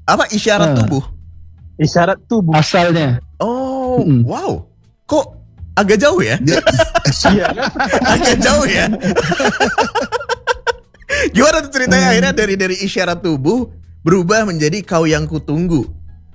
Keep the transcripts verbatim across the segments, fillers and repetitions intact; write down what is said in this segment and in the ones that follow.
Apa isyarat Ah. tubuh? Isyarat tubuh. Asalnya. Oh, Mm-mm. wow. Kok agak jauh ya? Iya kan? Agak jauh ya. Gimana tuh ceritanya akhirnya dari dari isyarat tubuh berubah menjadi kau yang kutunggu?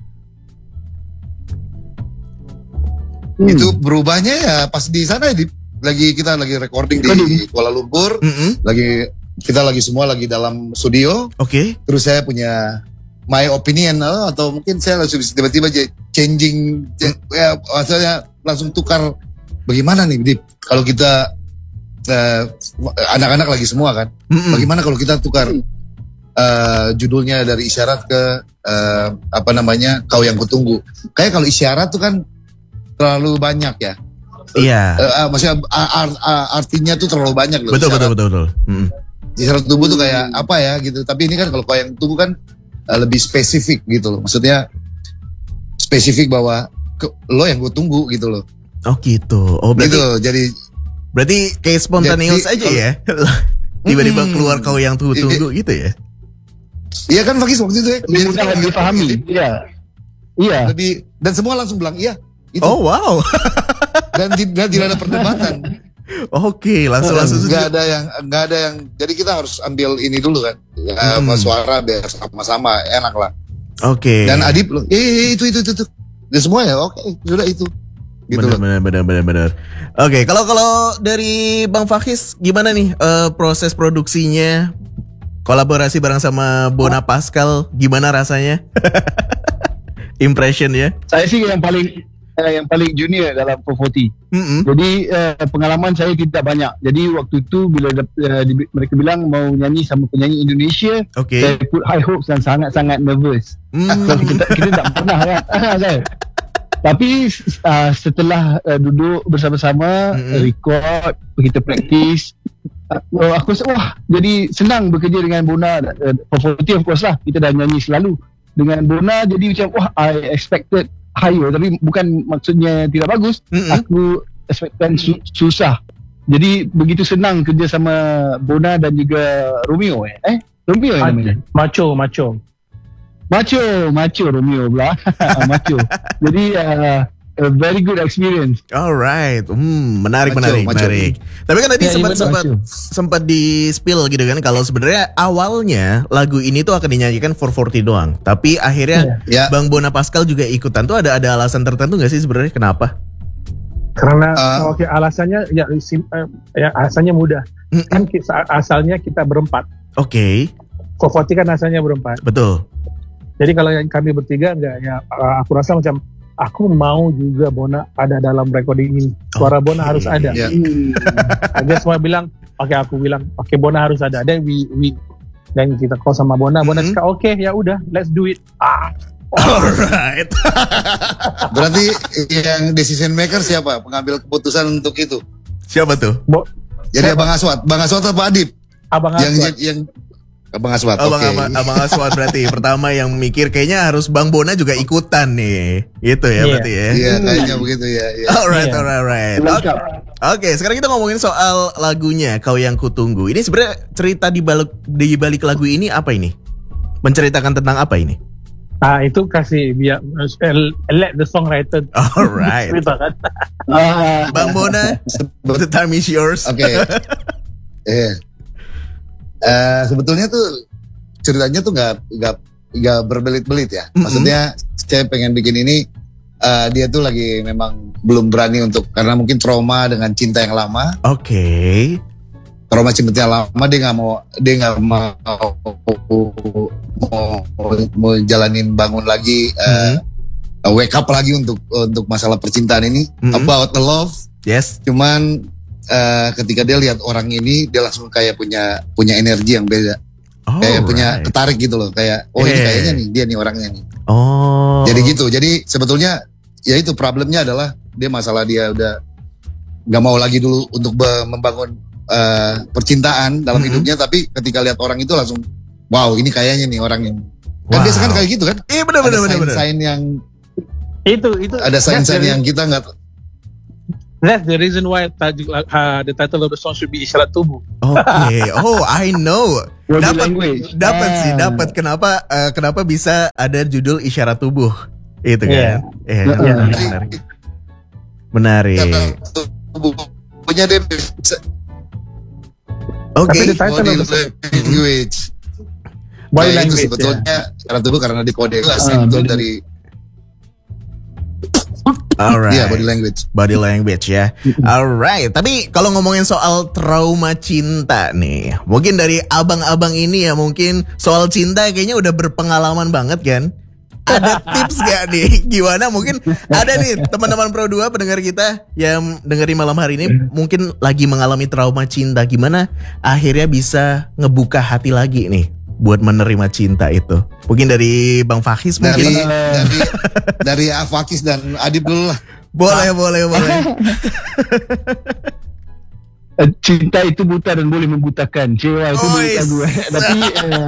Hmm. Itu berubahnya ya pas di sana di, lagi kita lagi recording di Recording. Kuala Lumpur, Mm-mm. lagi kita lagi semua lagi dalam studio. Oke. Terus saya punya my opinion oh, atau mungkin saya langsung tiba-tiba j- changing, j- ya maksudnya langsung tukar. Bagaimana nih, Dip? Kalau kita eh, anak-anak lagi semua kan, Mm-mm. bagaimana kalau kita tukar eh, judulnya dari isyarat ke eh, apa namanya kau yang kutunggu? Kayak kalau isyarat tuh kan terlalu banyak ya. Iya. Eh, ah, maksudnya ah, art- ah, artinya tuh terlalu banyak loh. Betul betul isyarat. betul betul. Mm-mm. Isyarat tubuh tuh kayak apa ya gitu. Tapi ini kan kalau kau yang tubuh kan eh, lebih spesifik gitu loh. Maksudnya spesifik bahwa ke, lo yang gue tunggu gitu loh. Oh gitu. Oh berarti Gitu. Jadi berarti kayak spontaneous Jadi, aja ya. Tiba-tiba Mm. keluar kau yang tunggu-tunggu gitu ya. iya kan Fakis waktu itu ya. Lebih mudah dipahami. Iya. Iya. Lebih dan semua langsung bilang iya. Itu. Oh wow. Dan, di- dan tidak ada perdebatan. Oke, langsung langsung Nggak ada yang nggak ada yang. Jadi kita harus ambil ini dulu kan. Ya, Hmm. suara biar sama-sama enak lah. Oke. Dan Adip loh, eh itu itu itu itu. Dan semua ya oke, sudah itu. Gitu Benar loh. benar benar benar benar. Oke, kalau kalau dari Bang Fakis gimana nih eh, proses produksinya? Kolaborasi bareng sama Bona Pascal gimana rasanya? Impression ya? Saya sih yang paling eh, yang paling junior dalam four forty. Mm-mm. Jadi eh, pengalaman saya tidak banyak. Jadi waktu itu bila eh, di, mereka bilang mau nyanyi sama penyanyi Indonesia, Oke. saya put high hopes dan sangat-sangat nervous. Hmm. So, kita kita tak pernah kan. kan? Tapi uh, setelah uh, duduk bersama-sama, Mm-mm. uh, record, kita praktis, uh, aku rasa wah jadi senang bekerja dengan Bona. Uh, four forty of course lah, kita dah nyanyi selalu dengan Bona. Jadi macam wah I expected higher, tapi bukan maksudnya tidak bagus. Mm-mm. Aku expectkan su- susah. Jadi begitu senang kerja sama Bona dan juga Romeo eh. Eh, Romeo yang namanya. Macho, macho. Macho, macho Romeo pula. Macho. Jadi uh, a very good experience. Alright, hmm, menarik Maco, menarik maco. menarik. Tapi kan tadi Ya, sempat iya, sempat maco. sempat di spill gitu kan kalau sebenarnya awalnya lagu ini tuh akan dinyanyikan four forty doang. Tapi akhirnya Ya. Bang Bona Pascal juga ikutan tuh ada ada alasan tertentu nggak sih sebenarnya kenapa? Karena Ah. oke alasannya ya, sim, eh, ya alasannya mudah. Mm-mm. Kan ki- asalnya kita berempat. Oke, four forty kan asalnya berempat. betul. Jadi kalau yang kami bertiga enggak ya uh, aku rasa macam aku mau juga Bona ada dalam recording ini. Suara Oke. Bona harus ada. Ya. Dia semua bilang, oke aku bilang, oke Bona harus ada. Dan we we dan kita call sama Bona, Bona Mhm. cakap oke ya udah, let's do it. Ah, Alright. Berarti yang decision maker siapa? Pengambil keputusan untuk itu. Siapa tuh? Bo, Jadi Abang Aswad, Bang Aswad atau Pak Adip? Abang Yang Aswad. yang Abang Aswad. Abang, Oke. abang, abang Aswad berarti pertama yang mikir kayaknya harus Bang Bona juga ikutan nih. Gitu ya Iya. berarti ya. Iya, kayaknya begitu ya. ya. Alright, Iya. alright, alright. Oke, Lengkap. Oke, sekarang kita ngomongin soal lagunya Kau Yang Kutunggu. Ini sebenarnya cerita di balik di balik lagu ini apa ini? Menceritakan tentang apa ini? Ah itu kasih biar uh, let the songwriter Alright. ceritakan. Ah, Bang Bona, the time is yours. Oke. Iya. Eh, sebetulnya tuh ceritanya tuh nggak nggak nggak berbelit-belit ya. Mm-mm. Maksudnya saya pengen bikin ini eh, dia tuh lagi memang belum berani untuk karena mungkin trauma dengan cinta yang lama. Oke. Trauma cinta yang lama dia nggak mau dia nggak mau mau, mau jalanin bangun lagi eh, wake up lagi untuk untuk masalah percintaan ini Mm-mm. about the love. Yes. Cuman eh, ketika dia lihat orang ini dia langsung kayak punya punya energi yang beda. Kayak punya Alright. ketarik gitu loh, kayak oh ini Eh. kayaknya nih dia nih orangnya nih. Oh. Jadi gitu. Jadi sebetulnya ya itu problemnya adalah dia masalah dia udah nggak mau lagi dulu untuk be- membangun eh, percintaan dalam Mhm. hidupnya, tapi ketika lihat orang itu langsung wow ini kayaknya nih orang yang kan Wow. biasa kan kayak gitu kan. Iya benar Ada benar benar benar. sign-sign yang Itu itu ada sign-sign dari- yang kita nggak That's the reason why tajuk, uh, the title of the song should be Isyarat Tubuh. Oke, oh I know. Body Dapat, language. dapat Ah. sih, dapat. Kenapa, eh, kenapa bisa ada judul Isyarat Tubuh? Itu kan? Iya, Yeah. menarik, menarik. Menarik. Kata tubuhnya dia bisa Oke. Tapi the title body of the song, language. body Nah, language. itu Ya. sebetulnya karena tubuh karena di kode itu Ah, itu body- dari Alright. iya body language. Body language ya. Alright. Tapi kalau ngomongin soal trauma cinta nih, mungkin dari abang-abang ini ya, mungkin soal cinta kayaknya udah berpengalaman banget kan? Ada tips gak nih? Gimana mungkin ada nih teman-teman Pro dua pendengar kita yang dengerin malam hari ini mungkin lagi mengalami trauma cinta. Gimana akhirnya bisa ngebuka hati lagi nih buat menerima cinta itu? Mungkin dari Bang Fakis Dari mungkin. dari dari Afakis dan Adib dulu lah. Boleh, boleh, boleh. Eh, Cinta itu buta dan boleh membutakan. Cewa itu Oh, buta is- gue. Tapi eh,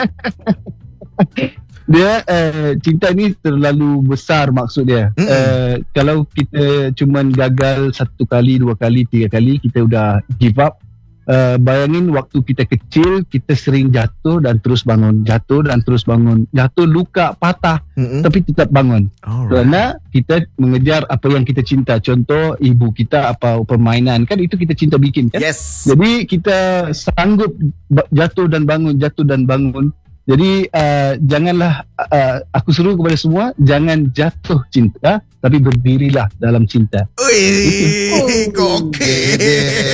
dia eh, cinta ni terlalu besar maksud dia. Mm-mm. Eh, kalau kita cuman gagal satu kali, dua kali, tiga kali, kita udah give up. Uh, bayangin waktu kita kecil, kita sering jatuh dan terus bangun, jatuh dan terus bangun, jatuh luka patah, Mm-mm. tapi tetap bangun. Alright. Kerana kita mengejar apa yang kita cinta. Contoh ibu kita apa permainan, kan itu kita cinta bikin kan. Yes. Jadi kita sanggup ba- jatuh dan bangun, jatuh dan bangun. Jadi uh, janganlah uh, aku seru kepada semua, jangan jatuh cinta, tapi berdirilah dalam cinta. Wih, gokil.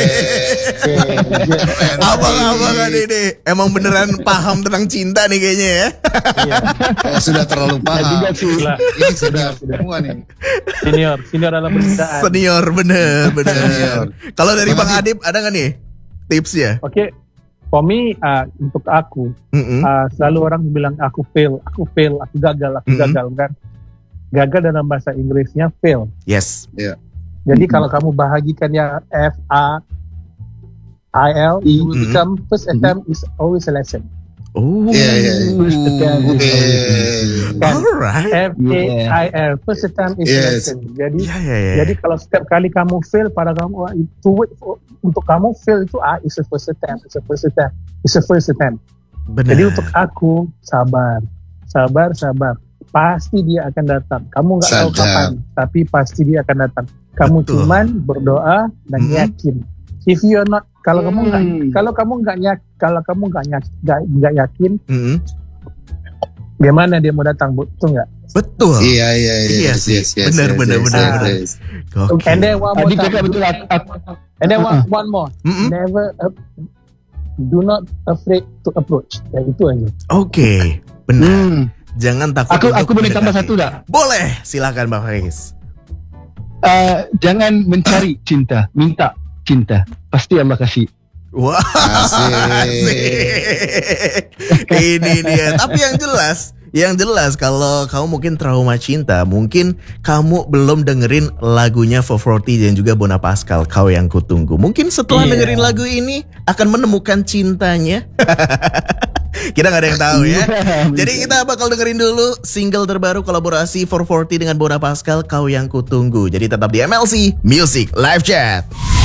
Abang-abang ini emang beneran paham tentang cinta nih kayaknya ya. Oh, sudah terlalu Nah, juga paham. sih. Gila. Ini sudah semua nih. Senior, senior dalam perbedaan. Senior bener, bener. Senior. Kalau dari Bang Makasih. Adib ada nggak nih tipsnya? Oke, for me, uh, untuk aku, Mm-mm. uh, selalu orang bilang aku fail, aku fail, aku gagal, aku Mhm. gagal kan. Gagal dalam bahasa Inggrisnya fail. Yes. Jadi kalau kamu bahagikan ya F A I L, you will Mhm. become first attempt is always a lesson. Oh. Iya, iya, iya. First attempt is Eh, Kan? Alright. F A I L, first attempt is a Yes. lesson. Jadi Ya, ya, ya. Jadi kalau setiap kali kamu fail pada kamu, ah, itu wait for- untuk kamu fail itu ah, it's a first attempt, it's a first attempt, it's a first attempt. Benar. Jadi untuk aku sabar, sabar, sabar. Pasti dia akan datang. Kamu nggak tahu Sadar. kapan, tapi pasti dia akan datang. Kamu Betul. cuman berdoa dan Mhm. yakin. If you are not, kalau kamu nggak, Hmm. kalau kamu nggak nyak, kalau kamu nggak nyak, nggak nggak yakin, Mm-mm. gimana dia mau datang? Betul nggak? Betul. Iya, iya, iya. Iya yes, sih. yes, yes, Benar, yes, benar, yes, benar, yes, benar. yes. Gokil. And then one more Tadi time. cakap betul aku, aku, And then one, Uh-uh. one more. Mm-mm. Never, uh, do not afraid to approach. Ya itu aja. Oke. Benar. hmm. Jangan takut. aku untuk aku boleh tambah mendekati. satu tak? Boleh. Silakan Bang Fakis. Uh, jangan mencari cinta, minta cinta. Pasti Allah kasih. Wah, Asik. asik. Ini dia. Tapi yang jelas, yang jelas kalau kamu mungkin trauma cinta, mungkin kamu belum dengerin lagunya four forty dan juga Bona Pascal, Kau Yang Kutunggu. Mungkin setelah Iya. dengerin lagu ini akan menemukan cintanya. Kita nggak ada yang tahu ya. Jadi kita bakal dengerin dulu single terbaru kolaborasi four forty dengan Bona Pascal, Kau Yang Kutunggu. Jadi tetap di M L C Music Live Chat.